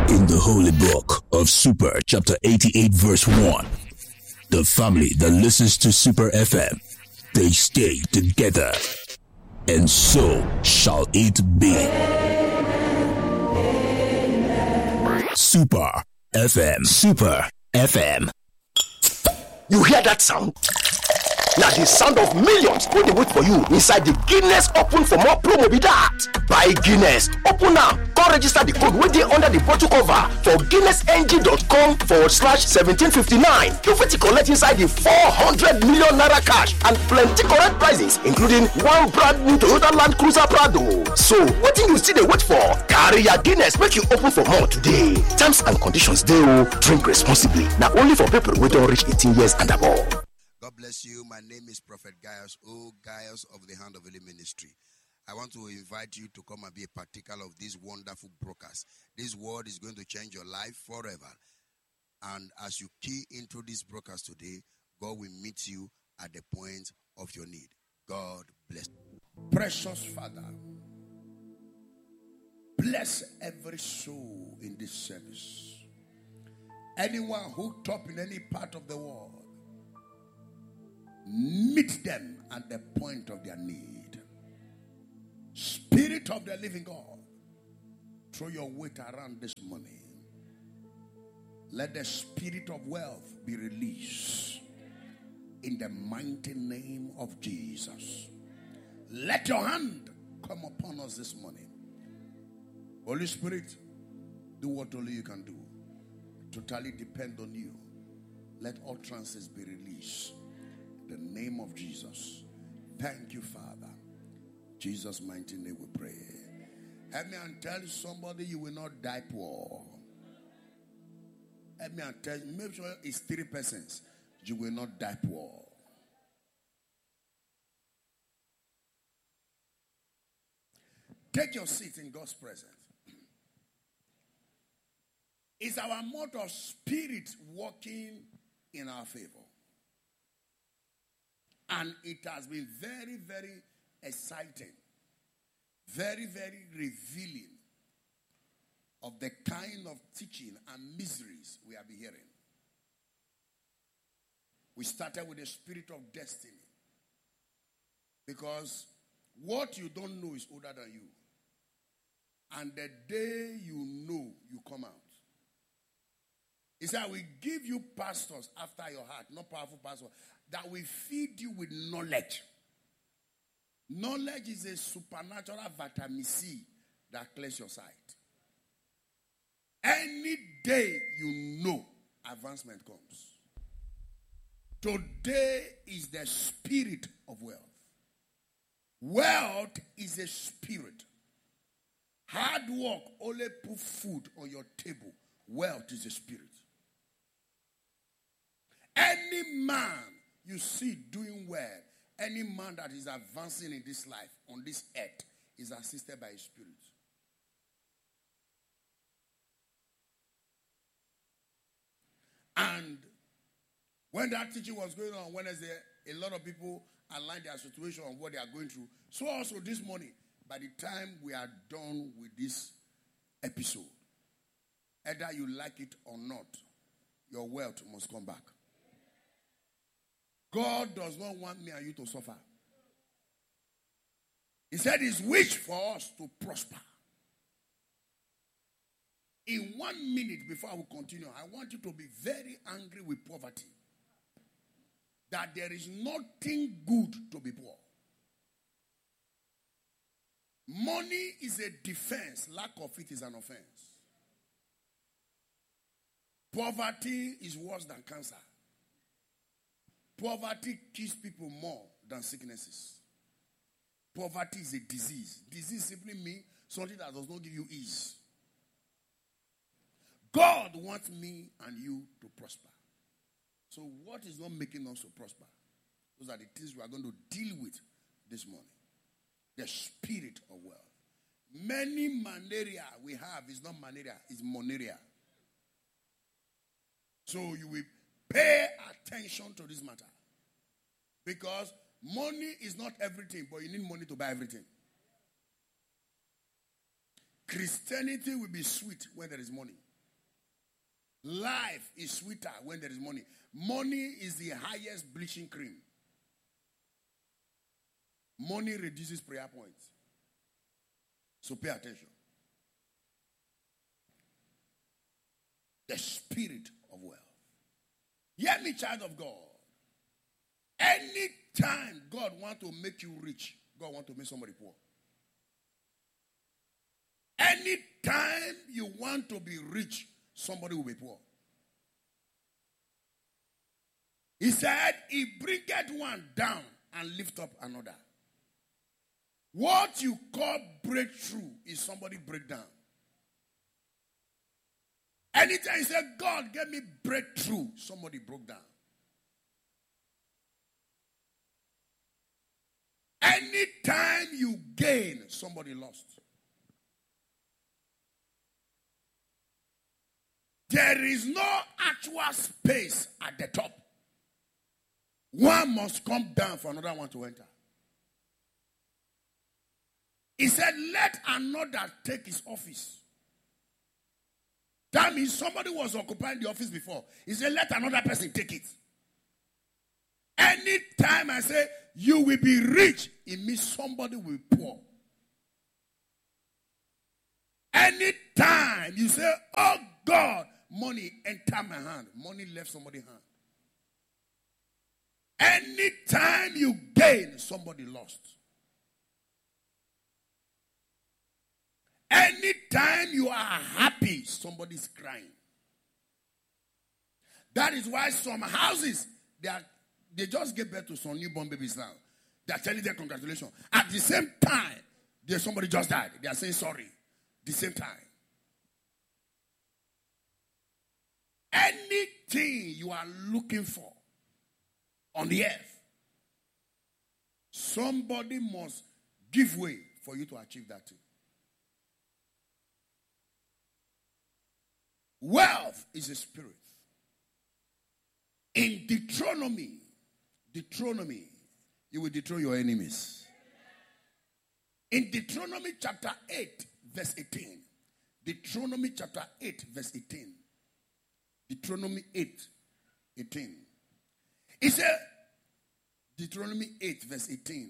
In the holy book of Super, chapter 88, verse 1, the family that listens to Super FM, they stay together, and so shall it be. Super FM. Super FM. You hear that sound? Now the sound of millions wey dey wait for you inside the Guinness Open for More promo be that. Buy Guinness, open now, come register the code wey dey under the bottle cover for guinnessng.com/1759. You fit collect inside the 400 million naira cash and plenty correct prizes, including one brand new Toyota Land Cruiser Prado. So wetin you still dey wait for? Carry your Guinness make you open for more today. Terms and conditions dey o. Drink responsibly. Na only for people wey don reach 18 years and above. God bless you. My name is Prophet Gaius O. Gaius of the Hand of Healing Ministry. I want to invite you to come and be a partaker of this wonderful broadcast. This word is going to change your life forever. And as you key into this broadcast today, God will meet you at the point of your need. God bless you. Precious Father, bless every soul in this service. Anyone hooked up in any part of the world, meet them at the point of their need. Spirit of the living God, throw your weight around this morning. Let the spirit of wealth be released in the mighty name of Jesus. Let your hand come upon us this morning. Holy Spirit, do what only you can do. Totally depend on you. Let all trances be released. The name of Jesus. Thank you, Father. Jesus' mighty name we pray. Help me and tell somebody you will not die poor. Help me and tell you, make sure it's 3 persons. You will not die poor. Take your seat in God's presence. Is our mode of spirit working in our favor? And it has been very, very exciting, very, very revealing of the kind of teaching and miseries we have been hearing. We started with the spirit of destiny, because what you don't know is older than you. And the day you know, you come out. He said, I will give you pastors after your heart, not powerful pastors, that will feed you with knowledge. Knowledge is a supernatural vitamin C that clears your sight. Any day you know, advancement comes. Today is the spirit of wealth. Wealth is a spirit. Hard work only put food on your table. Wealth is a spirit. Any man you see doing well, any man that is advancing in this life, on this earth, is assisted by his spirit. And when that teaching was going on Wednesday, a lot of people aligned their situation on what they are going through. So also this morning, by the time we are done with this episode, either you like it or not, your wealth must come back. God does not want me and you to suffer. He said his wish for us to prosper. In 1 minute before I will continue, I want you to be very angry with poverty. That there is nothing good to be poor. Money is a defense. Lack of it is an offense. Poverty is worse than cancer. Poverty kills people more than sicknesses. Poverty is a disease. Disease simply means something that does not give you ease. God wants me and you to prosper. So what is not making us to prosper? Those are the things we are going to deal with this morning. The spirit of wealth. Many malaria we have is not malaria, it's monaria. So you will pay attention to this matter. Because money is not everything, but you need money to buy everything. Christianity will be sweet when there is money. Life is sweeter when there is money. Money is the highest bleaching cream. Money reduces prayer points. So pay attention. The spirit of wealth. Hear me, child of God. Anytime God wants to make you rich, God wants to make somebody poor. Anytime you want to be rich, somebody will be poor. He said, he bringeth one down and lift up another. What you call breakthrough is somebody break down. Anytime you say, God, get me breakthrough, somebody broke down. Anytime you gain, somebody lost. There is no actual space at the top. One must come down for another one to enter. He said, let another take his office. That means somebody was occupying the office before. He said, let another person take it. Anytime I say, you will be rich, it means somebody will be poor. Anytime you say, oh God, money enter my hand, money left somebody's hand. Anytime you gain, somebody lost. Anytime you are happy, somebody's crying. That is why some houses, they just give birth to some newborn babies now. They are telling them congratulations. At the same time, somebody just died. They are saying sorry. The same time. Anything you are looking for on the earth, somebody must give way for you to achieve that thing. Wealth is a spirit. In Deuteronomy, you will dethrone your enemies. In Deuteronomy chapter 8, verse 18. Deuteronomy chapter 8, verse 18. Deuteronomy 8, 18. It said, Deuteronomy 8, verse 18.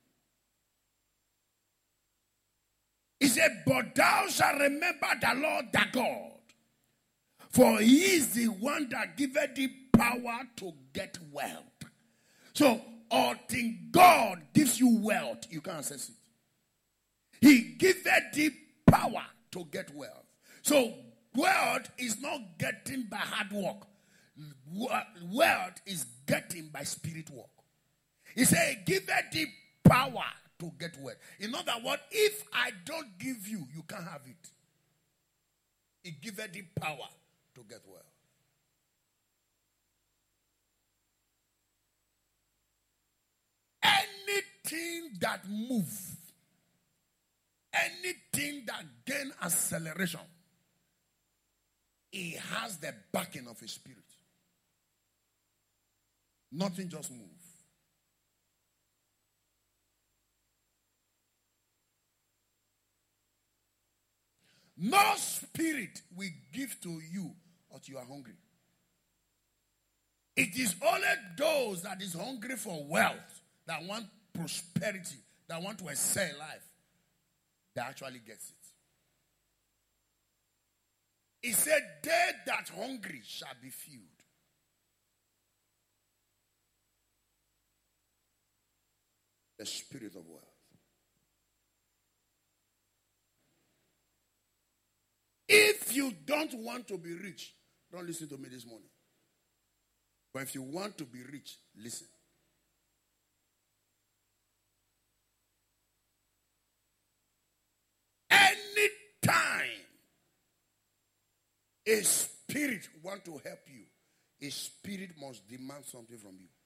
It said, but thou shalt remember the Lord thy God, for he is the one that giveth thee power to get wealth. So, until God gives you wealth, you can't access it. He giveth thee power to get wealth. So, wealth is not getting by hard work. Wealth is getting by spirit work. He said, giveth thee power to get wealth. In other words, if I don't give you, you can't have it. He giveth thee power to get wealth. Anything that moves, anything that gain acceleration, it has the backing of a spirit. Nothing just moves. No spirit will give to you until you are hungry. It is only those that is hungry for wealth, that want prosperity, that want to excel in life, that actually gets it. He said, they that hungry shall be filled. The spirit of wealth. If you don't want to be rich, don't listen to me this morning. But if you want to be rich, listen. Anytime a spirit want to help you, a spirit must demand something from you.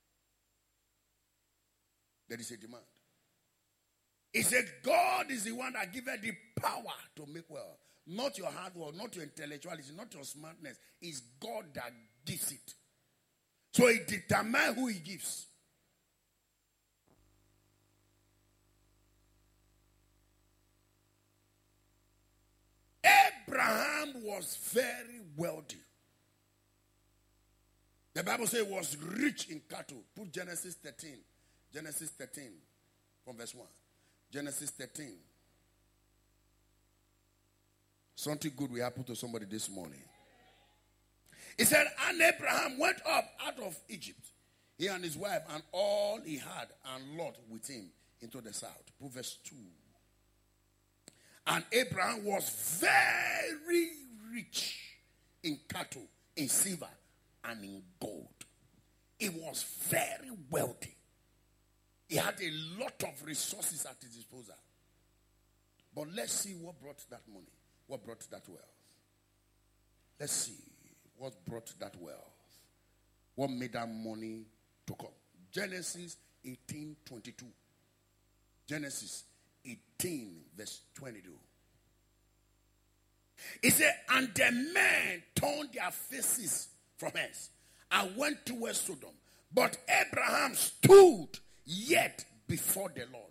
There is a demand. He said, God is the one that giveth the power to make wealth. Not your hard work, not your intellectuality, not your smartness. It's God that gives it. So it determines who he gives. Abraham was very wealthy. The Bible says he was rich in cattle. Put Genesis 13. Genesis 13 from verse 1. Genesis 13. Something good will happen to somebody this morning. He said, and Abraham went up out of Egypt, he and his wife and all he had, and Lot with him into the south. Put verse 2. And Abraham was very rich in cattle, in silver, and in gold. He was very wealthy. He had a lot of resources at his disposal. But let's see what brought that money, what brought that wealth. Let's see what brought that wealth. What made that money to come. Genesis 18:22. Genesis 18 verse 22. It said, and the men turned their faces from us and went towards Sodom. But Abraham stood yet before the Lord.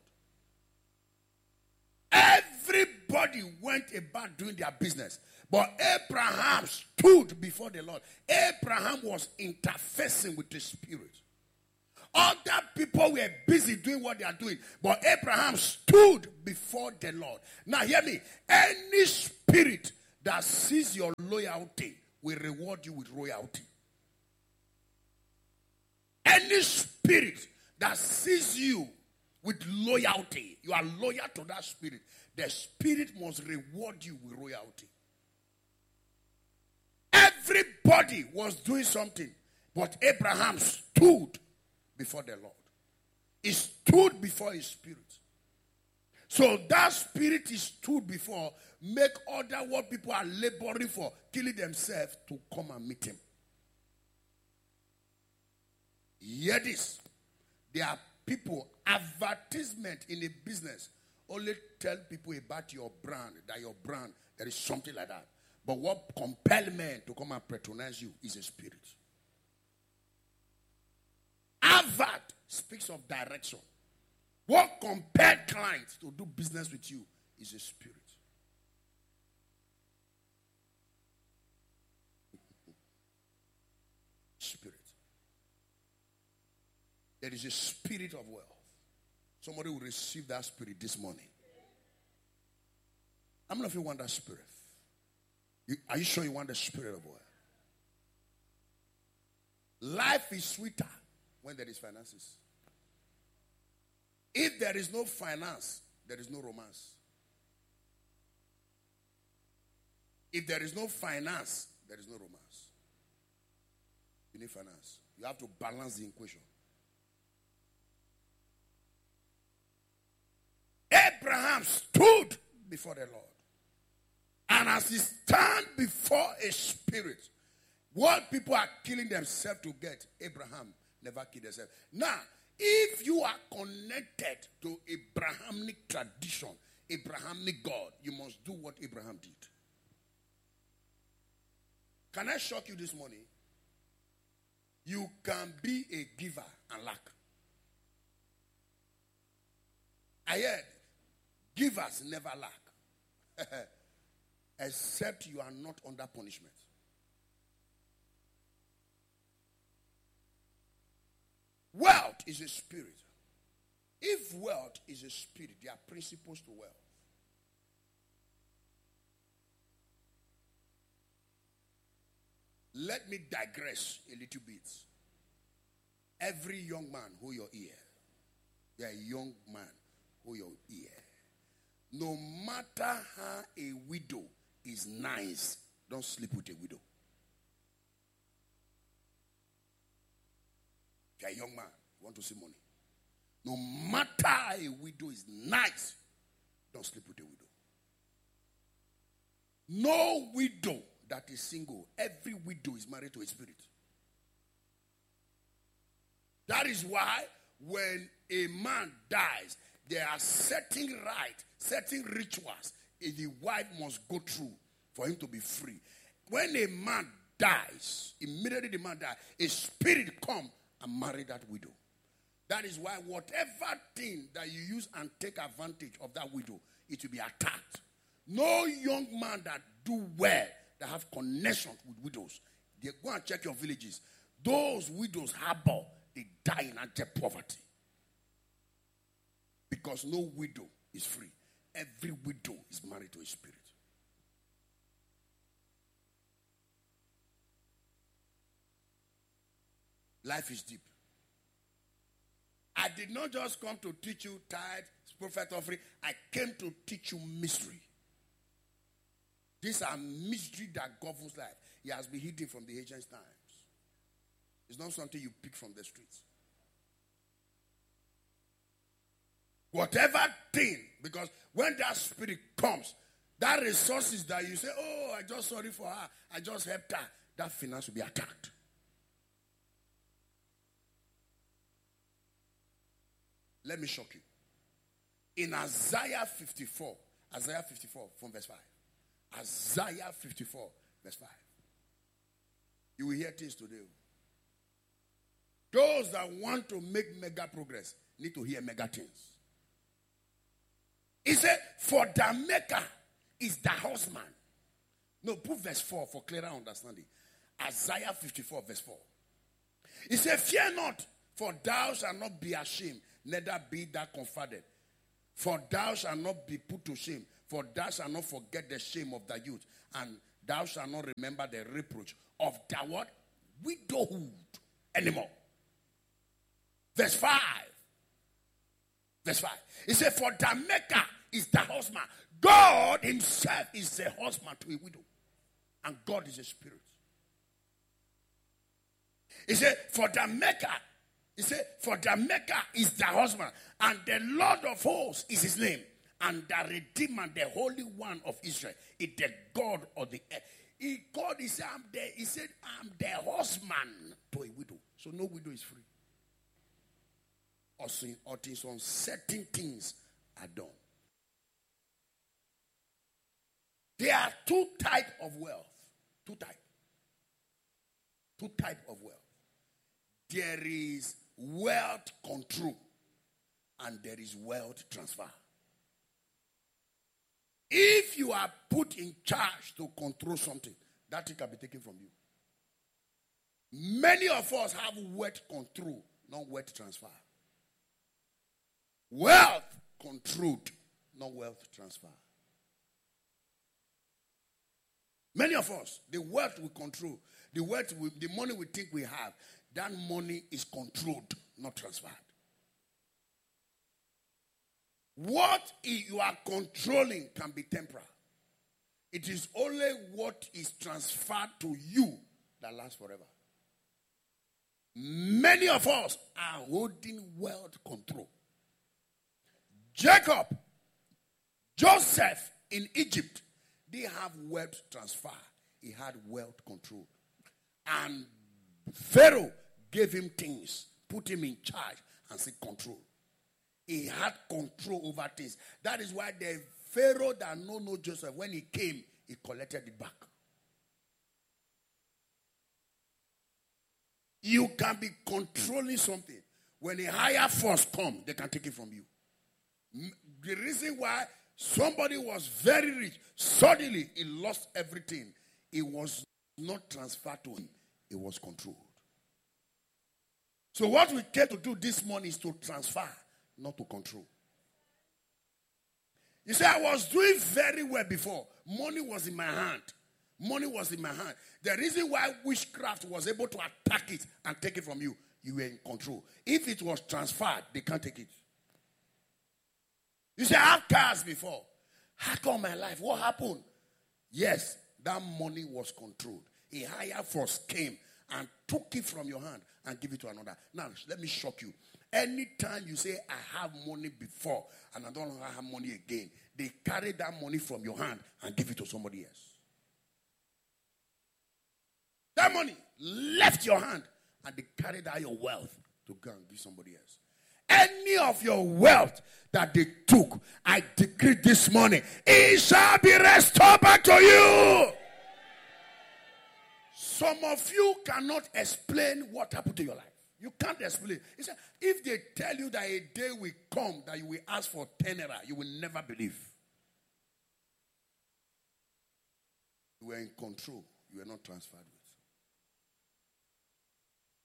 Everybody went about doing their business. But Abraham stood before the Lord. Abraham was interfacing with the Spirit. Other people were busy doing what they are doing. But Abraham stood before the Lord. Now hear me. Any spirit that sees your loyalty will reward you with royalty. Any spirit that sees you with loyalty, you are loyal to that spirit, the spirit must reward you with royalty. Everybody was doing something, but Abraham stood before the Lord. He stood before his spirit. So that spirit he stood before make other what people are laboring for, killing themselves to come and meet him. Hear this. There are people, advertisement in a business only tell people about your brand, that your brand, there is something like that. But what compels men to come and patronize you is a spirit. Advert speaks of direction. What compels clients to do business with you is a spirit. Spirit. There is a spirit of wealth. Somebody will receive that spirit this morning. How many of you want that spirit? Are you sure you want the spirit of wealth? Life is sweeter when there is finances. If there is no finance, there is no romance. If there is no finance, there is no romance. You need finance. You have to balance the equation. Abraham stood before the Lord. And as he stand before a spirit, what people are killing themselves to get, Abraham never killed himself. Now, if you are connected to Abrahamic tradition, Abrahamic God, you must do what Abraham did. Can I shock you this morning? You can be a giver and lack. I heard givers never lack. Except you are not under punishment. Wealth is a spirit. If wealth is a spirit, there are principles to wealth. Let me digress a little bit. Every young man, hold your ear. You're a young man, hold your ear. No matter how a widow is nice, don't sleep with a widow. If you're a young man, you want to see money. No matter how a widow is nice, don't sleep with a widow. No widow that is single, every widow is married to a spirit. That is why when a man dies, there are certain rites, certain rituals the wife must go through for him to be free. When a man dies, immediately the man dies, a spirit come and marry that widow. That is why whatever thing that you use and take advantage of that widow, it will be attacked. No young man that do well, that have connection with widows, they go and check your villages. those widows harbor, they die in abject poverty. Because no widow is free. Every widow is married to a spirit. Life is deep. I did not just come to teach you tithe, prophet offering. I came to teach you mystery. These are mystery that governs life. It has been hidden from the ancient times. It's not something you pick from the streets. Whatever thing, because when that spirit comes, that resources that you say, oh, I just sorry for her, I just helped her, that finance will be attacked. Let me shock you. In Isaiah 54 from verse 5. Isaiah 54 verse 5. You will hear things today. Those that want to make mega progress need to hear mega things. He said, for the maker is the husband. No, put verse 4 for clearer understanding. Isaiah 54 verse 4. He said, fear not, for thou shalt not be ashamed, neither be thou confounded. For thou shalt not be put to shame, for thou shalt not forget the shame of thy youth, and thou shalt not remember the reproach of thy what? Widowhood anymore. Verse 5. Verse 5. He said, for the maker is the husband. God himself is the husband to a widow. And God is a spirit. He said, for the maker is the husband, and the Lord of hosts is his name, and the Redeemer, the Holy One of Israel, is the God of the earth. He said, I'm the husband to a widow. So no widow is free. Or certain things are done. There are two types of wealth. Two types of wealth. There is wealth control and there is wealth transfer. If you are put in charge to control something, that thing can be taken from you. Many of us have wealth control, not wealth transfer. Wealth controlled, not wealth transfer. Many of us, the wealth we control, the money we think we have, that money is controlled, not transferred. What you are controlling can be temporal. It is only what is transferred to you that lasts forever. Many of us are holding wealth control. Jacob, Joseph in Egypt, they have wealth transfer. He had wealth control. And Pharaoh gave him things, put him in charge, and said control. He had control over things. That is why the Pharaoh that know Joseph, when he came, he collected it back. You can be controlling something. When a higher force comes, they can take it from you. The reason why somebody was very rich, suddenly he lost everything. It was not transferred to him. It was controlled. So what we came to do this morning is to transfer, not to control. You see, I was doing very well before. Money was in my hand. Money was in my hand. The reason why witchcraft was able to attack it and take it from you, you were in control. If it was transferred, they can't take it. You say, I have cars before. How come my life? What happened? Yes, that money was controlled. A higher force came and took it from your hand and give it to another. Now, let me shock you. Anytime you say, I have money before and I don't have money again, they carry that money from your hand and give it to somebody else. That money left your hand and they carried out your wealth to go and give somebody else. Any of your wealth that they took, I decree this morning, it shall be restored back to you. Some of you cannot explain what happened to your life. You can't explain. If they tell you that a day will come that you will ask for 10 naira, you will never believe. You were in control. You were not transferred with.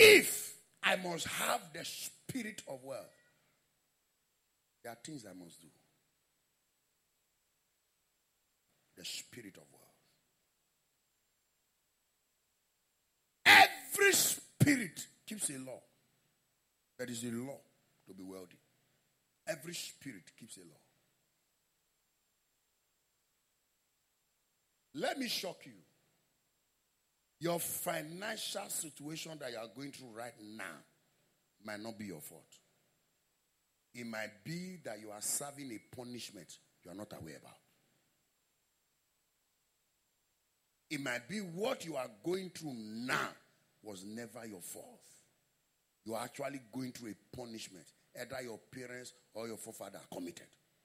If I must have the spirit of wealth, there are things I must do. The spirit of wealth. Every spirit keeps a law. There is a law to be wealthy. Every spirit keeps a law. Let me shock you. Your financial situation that you are going through right now might not be your fault. It might be that you are serving a punishment you are not aware about. It might be what you are going through now was never your fault. You are actually going through a punishment. Either your parents or your forefather committed.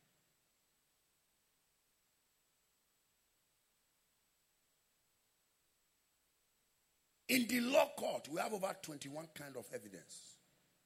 In the law court, we have over 21 kinds of evidence.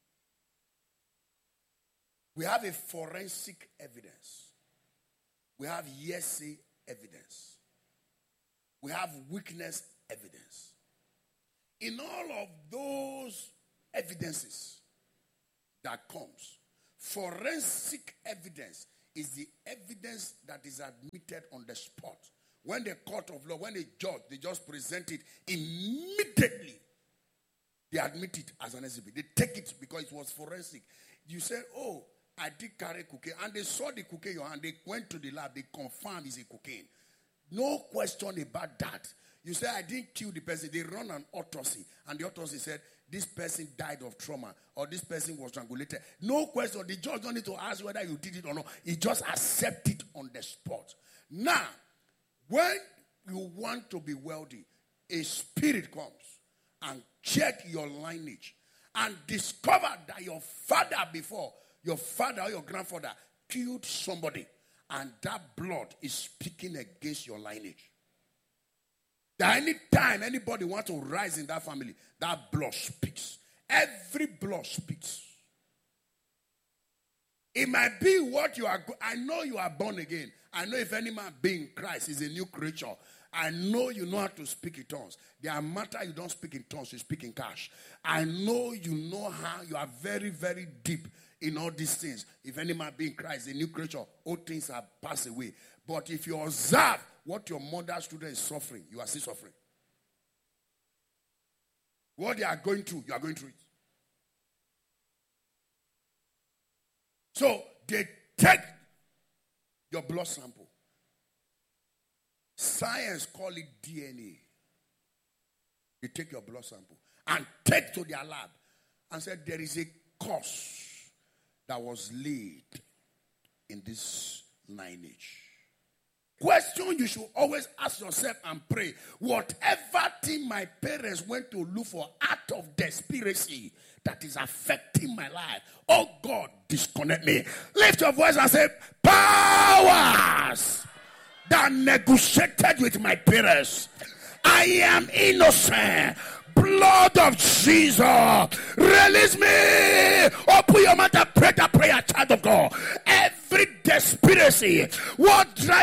We have a forensic evidence. We have hearsay evidence. We have witness evidence. In all of those evidences that comes, forensic evidence is the evidence that is admitted on the spot. When the court of law, when they judge, they just present it immediately. They admit it as an exhibit. They take it because it was forensic. You say, oh, I did carry cocaine. And they saw the cocaine in your hand. They went to the lab. They confirmed it's a cocaine. No question about that. You say, I didn't kill the person. They run an autopsy. And the autopsy said, this person died of trauma. Or this person was strangulated. No question. The judge don't need to ask whether you did it or not. He just accept it on the spot. Now, when you want to be wealthy, a spirit comes and check your lineage and discover that your father before, your father or your grandfather killed somebody, and that blood is speaking against your lineage. That any time anybody wants to rise in that family, that blood speaks. Every blood speaks. It might be what you are. I know you are born again. I know if any man be in Christ is a new creature. I know you know how to speak in tongues. There are matters you don't speak in tongues, you speak in cash. I know you know how you are very, very deep in all these things. If any man be in Christ, a new creature, all things have passed away. But if you observe what your mother's children is suffering, you are still suffering. What they are going through, you are going through it. So they take your blood sample. Science call it DNA. They take your blood sample and take to their lab and said there is a curse that was laid in this lineage. Question you should always ask yourself and pray. Whatever thing my parents went to look for out of desperation that is affecting my life, oh God, disconnect me. Lift your voice and say, powers that negotiated with my parents, I am innocent. Blood of Jesus, release me. Open your mouth and pray that prayer, child of God. Every desperation, what drives